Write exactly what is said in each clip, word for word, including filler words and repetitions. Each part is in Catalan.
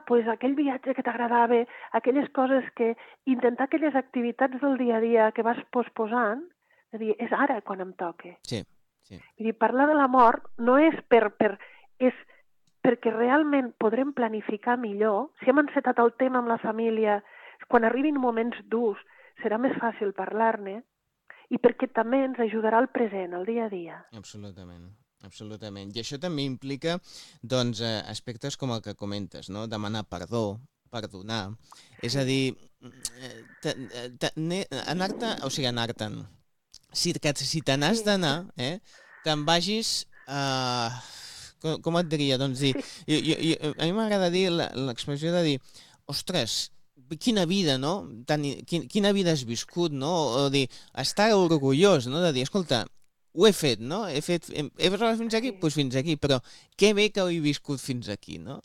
pues, aquell viatge que t'agradava, aquelles coses que... Intentar aquelles activitats del dia a dia que vas posposant, de dir, és ara quan em toca. Sí, sí. Vull dir, parlar de la mort no és per... per és perquè realment podrem planificar millor. Si hem encetat el tema amb la família, quan arribin moments durs, serà més fàcil parlar-ne, i perquè també ens ajudarà al present, al dia a dia. Absolutament, absolutament. I això també implica, doncs, eh, aspectes com el que comentes, no? Demanar perdó, perdonar. És a dir, eh, te- eh, te- ne- anar-te, o sigui, anar-te'n. Si, que, si te n'has Sí, d'anar, eh, te'n vagis... Uh, com, com et diria? Doncs dir, sí, jo, jo, jo, a mi m'agrada dir la- l'expressió de dir, ostres, quina vida, no? Tan, quin, quina vida has viscut, no? O dir, estar orgullós, no? De dir, escolta, ho he fet, no? He fet, he, he arribat fins aquí? sí. Doncs pues fins aquí, però que bé que ho he viscut fins aquí, no?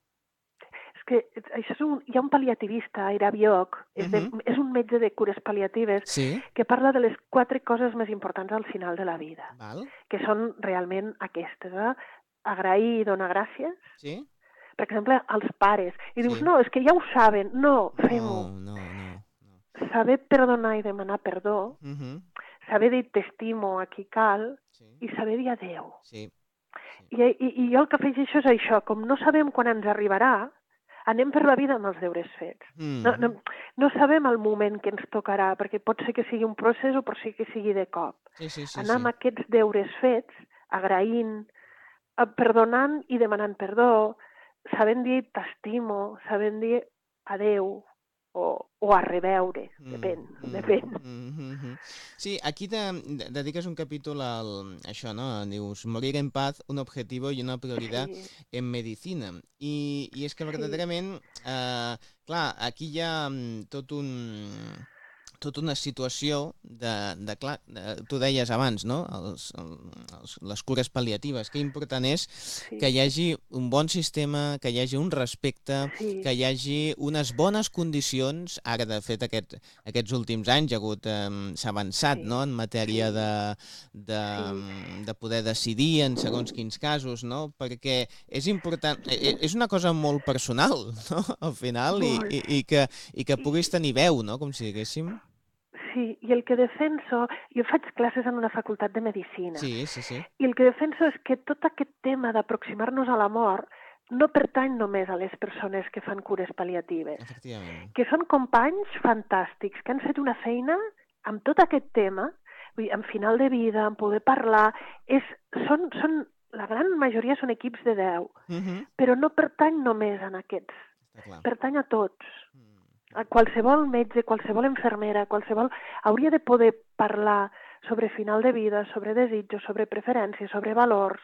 És que això és un, hi ha un pal·liativista, Ira Bioch, Uh és, de, -huh. és un metge de cures pal·liatives Sí, que parla de les quatre coses més importants al final de la vida, val, que són realment aquestes, eh? Agrair i donar gràcies, sí, per exemple, als pares. I dius, sí. no, és que ja ho saben. No, fem-ho. No, no, no, no. Saber perdonar i demanar perdó, Uh -huh. saber dir t'estimo a qui cal Sí, i saber dir adeu. sí, sí. I, i, I jo el que afegeixo és això, com no sabem quan ens arribarà, anem per la vida amb els deures fets. No, no, Mm. no sabem el moment que ens tocarà, perquè pot ser que sigui un procés o pot ser que sigui de cop. Sí, sí, sí, Anar amb sí. aquests deures fets, agraint, eh, perdonant i demanant perdó, sabent dir t'estimo, sabent dir adeu o, o a reveure, Mm, depèn, mm, depèn. mm, mm, mm. Sí, aquí te, de- dediques un capítol al, això, no? Dius, morir en paz, un objetivo y una prioridad Sí, en medicina. I, i és que sí, verdaderament, eh, clar, aquí hi ha mm, tot un tota una situació de, de clar, de, tu deies abans, no? Els, els, les cures pal·liatives. Que important és que sí, hi hagi un bon sistema, que hi hagi un respecte, sí, que hi hagi unes bones condicions. Ara, de fet, aquest, aquests últims anys hi ha hagut, eh, s'ha avançat, sí, no?, en matèria sí, de, de, sí, de poder decidir en segons quins casos, no? Perquè és important, eh, eh, és una cosa molt personal, no?, al final, i, molt. i, i, que, i que I, puguis tenir veu, no?, com si diguéssim. sí, i el que defenso, jo faig classes en una facultat de medicina, Sí, sí, sí, i el que defenso és que tot aquest tema d'aproximar-nos a la mort no pertany només a les persones que fan cures pal·liatives, efectivament. que són companys fantàstics, que han fet una feina amb tot aquest tema, vull dir, en final de vida, en poder parlar, és, són, són, la gran majoria són equips de deu, Mhm. però no pertany només a aquests, Està clar. pertany a tots. Mm, A mm. qualsevol metge, qualsevol infermera, qualsevol... hauria de poder parlar sobre final de vida, sobre desitjos, sobre preferències, sobre valors.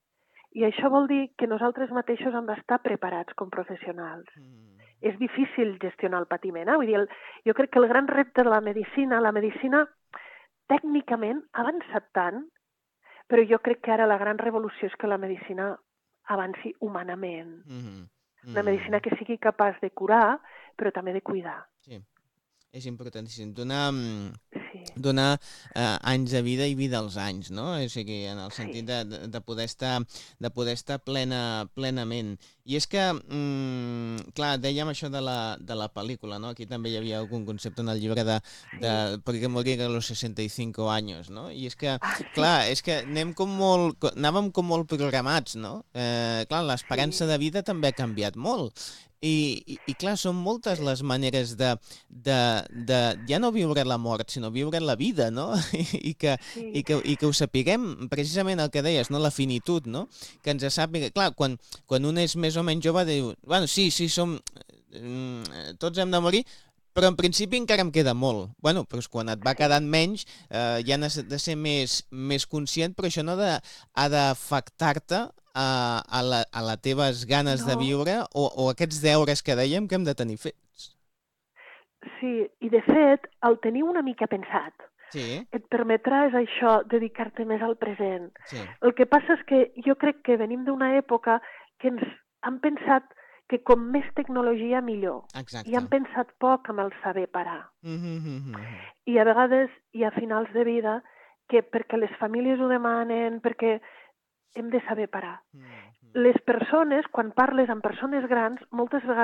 I això vol dir que nosaltres mateixos hem d'estar preparats com professionals. Mm. És difícil gestionar el patiment. Eh? Vull dir, el, jo crec que el gran repte de la medicina, la medicina tècnicament ha avançat tant, però jo crec que ara la gran revolució és que la medicina avanci humanament. Mhm. Una medicina Mm. que sigui capaç de curar, però també de cuidar. Sí, és importantíssim. Donar, mm, Sí, donar eh, anys de vida i vida als anys, no? O sigui, en el sí. sentit de, de, de poder estar, de poder estar plena, plenament. I és que, mm, clar, dèiem això de la, de la pel·lícula, no? Aquí també hi havia algun concepte en el llibre de, Sí. de Per què morir a los sesenta y cinco años, no? I és que, Ah, sí, clar, és que anem com molt, co- anàvem com molt programats, no? Eh, clar, l'esperança sí, de vida també ha canviat molt. I, i, i clar, són moltes les maneres de, de, de ja no viure la mort, sinó viure la vida, no? I, que, i, sí, que, I que ho sapiguem, precisament el que deies, no? La finitud, no? Que ens sàpiga... Clar, quan, quan un és més o menys jove, diu, bueno, sí, sí, som... mm, tots hem de morir, però en principi encara em queda molt. Bueno, però és quan et va sí, quedant menys, eh, ja n'has de ser més, més conscient, però això no ha de, ha d'afectar-te a, a, la, a les teves ganes de no, viure o, o aquests deures que dèiem que hem de tenir fets. sí, i de fet, el tenir una mica pensat Sí, et permetrà, és això, dedicar-te més al present. sí, El que passa és que jo crec que venim d'una època que ens han pensat que com més tecnologia millor, i han exacte. pensat poc amb el saber parar. Mhm, mhm, mhm. I a vegades hi ha finals de vida que perquè les famílies ho demanen, perquè hem de saber parar. Mhm. Les persones, quan parles amb persones grans, moltes vegades